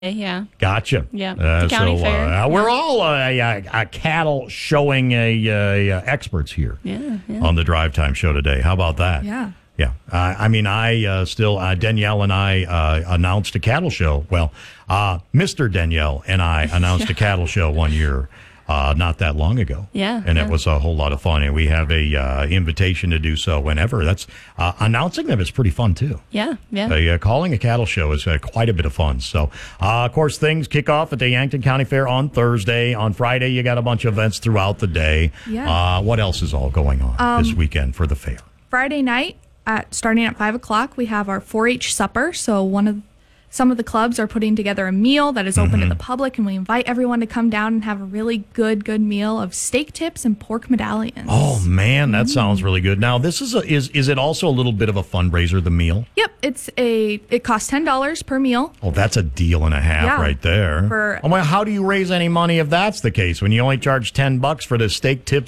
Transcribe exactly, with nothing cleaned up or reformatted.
Yeah. Gotcha. Yeah. Uh, The county so fair. uh, we're Yeah. all uh, uh, uh, cattle showing uh, uh, experts here Yeah, yeah. on the Drive Time Show today. How about that? Yeah. Yeah. Uh, I mean, I uh, still, uh, Danielle and I uh, announced a cattle show. Well, uh, Mister Danielle and I announced a cattle show one year. Uh, not that long ago. Yeah, And yeah. it was a whole lot of fun. And we have a uh, invitation to do so whenever. That's uh, announcing them is pretty fun, too. Yeah, yeah. Uh, calling a cattle show is uh, quite a bit of fun. So, uh, of course, things kick off at the Yankton County Fair on Thursday. On Friday, you got a bunch of events throughout the day. Yeah. Uh, what else is all going on Um, this weekend for the fair? Friday night, at starting at five o'clock, we have our four H supper. So one of some of the clubs are putting together a meal that is open Mm-hmm. to the public, and we invite everyone to come down and have a really good, good meal of steak tips and pork medallions. Oh man, that sounds really good. Now, this is a, is is it also a little bit of a fundraiser? The meal? Yep, it's a it costs ten dollars per meal. Oh, that's a deal and a half Yeah. right there. For- oh, well, how do you raise any money if that's the case when you only charge ten bucks for the steak tips